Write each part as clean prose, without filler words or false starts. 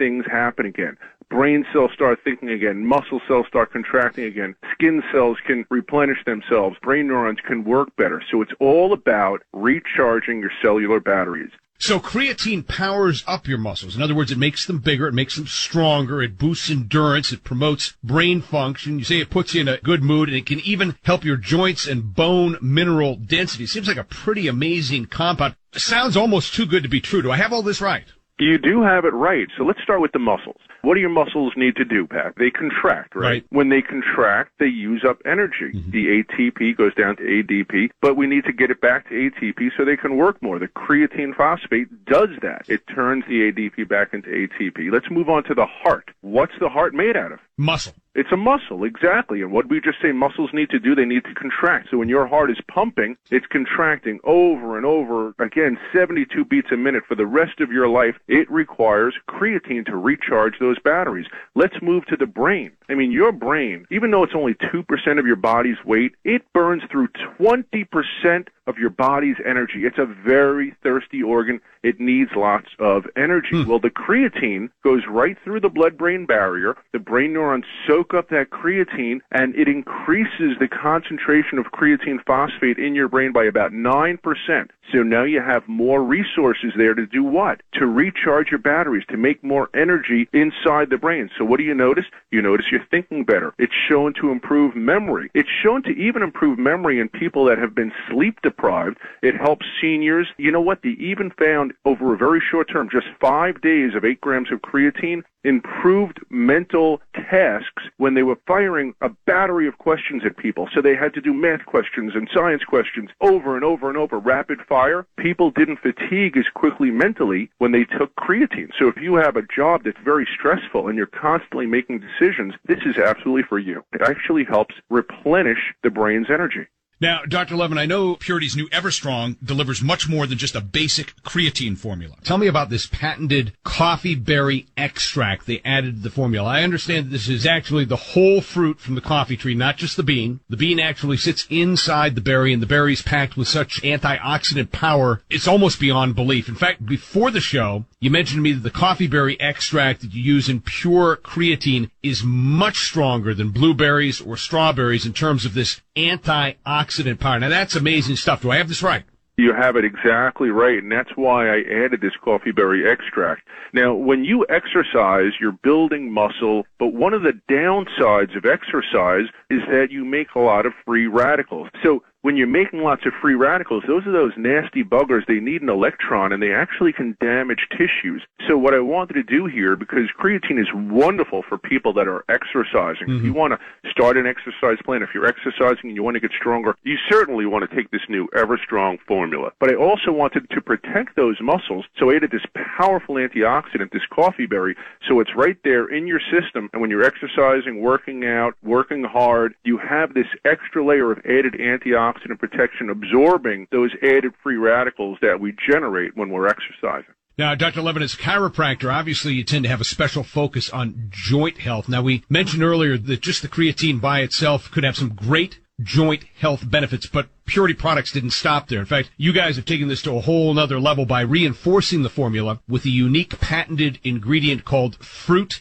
things happen again. Brain cells start thinking again. Muscle cells start contracting again. Skin cells can replenish themselves. Brain neurons can work better. So it's all about recharging your cellular batteries. So creatine powers up your muscles. In other words, it makes them bigger, it makes them stronger, it boosts endurance, it promotes brain function. You say it puts you in a good mood, and it can even help your joints and bone mineral density. Seems like a pretty amazing compound. Sounds almost too good to be true. Do I have all this right? You do have it right. So let's start with the muscles. What do your muscles need to do, Pat? They contract, right? When they contract, they use up energy. Mm-hmm. The ATP goes down to ADP, but we need to get it back to ATP so they can work more. The creatine phosphate does that. It turns the ADP back into ATP. Let's move on to the heart. What's the heart made out of? Muscle. It's a muscle, exactly. And what we just say muscles need to do, they need to contract. So when your heart is pumping, it's contracting over and over, again, 72 beats a minute for the rest of your life. It requires creatine to recharge those batteries. Let's move to the brain. I mean, your brain, even though it's only 2% of your body's weight, it burns through 20% of your body's energy. It's a very thirsty organ. It needs lots of energy. Well, the creatine goes right through the blood-brain barrier. The brain neurons soak up that creatine, and it increases the concentration of creatine phosphate in your brain by about 9%. So now you have more resources there to do what? To recharge your batteries, to make more energy inside the brain. So what do you notice? You notice you're thinking better. It's shown to improve memory. It's shown to even improve memory in people that have been sleep deprived. It helps seniors. You know what? They even found over a very short term, just 5 days of 8 grams of creatine, improved mental tasks when they were firing a battery of questions at people. So they had to do math questions and science questions over and over and over, rapid fire. People didn't fatigue as quickly mentally when they took creatine. So if you have a job that's very stressful and you're constantly making decisions, this is absolutely for you. It actually helps replenish the brain's energy. Now, Dr. Levin, I know Purity's new EverStrong delivers much more than just a basic creatine formula. Tell me about this patented coffee berry extract they added to the formula. I understand that this is actually the whole fruit from the coffee tree, not just the bean. The bean actually sits inside the berry, and the berry's packed with such antioxidant power, it's almost beyond belief. In fact, before the show, you mentioned to me that the coffee berry extract that you use in pure creatine is much stronger than blueberries or strawberries in terms of this antioxidant power. Now, that's amazing stuff. Do I have this right? You have it exactly right, and that's why I added this coffee berry extract. Now, when you exercise, you're building muscle, but one of the downsides of exercise is that you make a lot of free radicals. So when you're making lots of free radicals, those are those nasty buggers. They need an electron, and they actually can damage tissues. So what I wanted to do here, because creatine is wonderful for people that are exercising. If you want to start an exercise plan, if you're exercising and you want to get stronger, you certainly want to take this new EverStrong formula. But I also wanted to protect those muscles, so I added this powerful antioxidant, this coffee berry, so it's right there in your system. And when you're exercising, working out, working hard, you have this extra layer of added antioxidant protection absorbing those added free radicals that we generate when we're exercising. Now, Dr. Levin, as a chiropractor, obviously you tend to have a special focus on joint health. Now, we mentioned earlier that just the creatine by itself could have some great joint health benefits, but Purity products didn't stop there. In fact, you guys have taken this to a whole nother level by reinforcing the formula with a unique patented ingredient called Fruit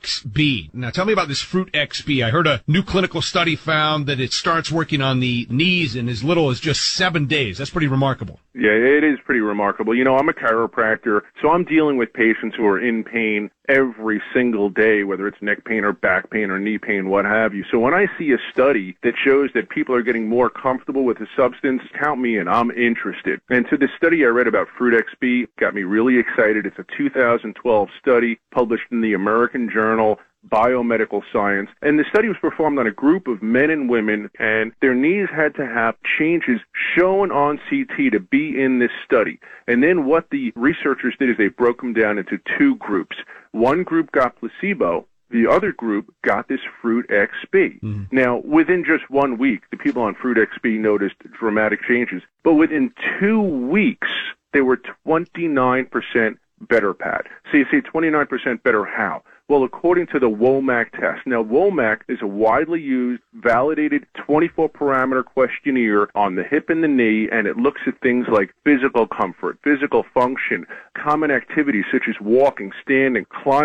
XB. Now, tell me about this Fruit XB. I heard a new clinical study found that it starts working on the knees in as little as just 7 days. That's pretty remarkable. Yeah, it is pretty remarkable. You know, I'm a chiropractor, so I'm dealing with patients who are in pain every single day, whether it's neck pain or back pain or knee pain, what have you. So when I see a study that shows that people are getting more comfortable with the substance, count me in. I'm interested. And so the study I read about Fruit XB got me really excited. It's a 2012 study published in the American Journal Biomedical Science, and the study was performed on a group of men and women, and their knees had to have changes shown on CT to be in this study. And then what the researchers did is they broke them down into two groups. One group got placebo. The other group got this Fruit XB. Now, within just 1 week, the people on Fruit XB noticed dramatic changes, but within 2 weeks, they were 29% better, Pat. So you say 29% better how? Well, according to the WOMAC test. Now, WOMAC is a widely used, validated 24-parameter questionnaire on the hip and the knee, and it looks at things like physical comfort, physical function, common activities such as walking, standing, climbing,